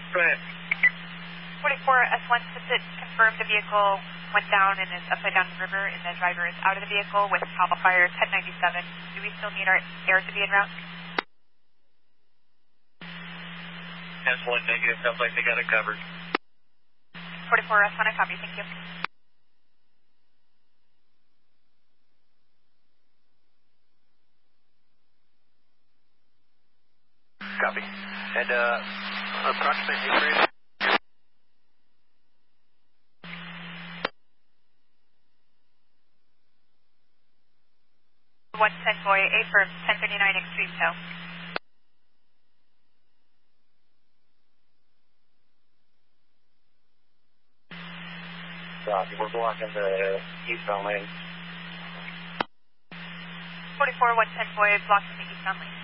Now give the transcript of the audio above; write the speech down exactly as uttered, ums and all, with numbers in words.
Go ahead. forty-four S one, since it confirmed the vehicle went down and is upside down in the river and the driver is out of the vehicle with Cal Fire ten ninety-seven, do we still need our air to be en route? S one negative, sounds like they got it covered. forty-four S one, I copy, thank you. Copy. And uh, approximate increase? one ten boy, A for ten thirty-nine Extreme Tow. Copy, we're blocking the eastbound lane. forty-four one ten boy, blocking the eastbound lane.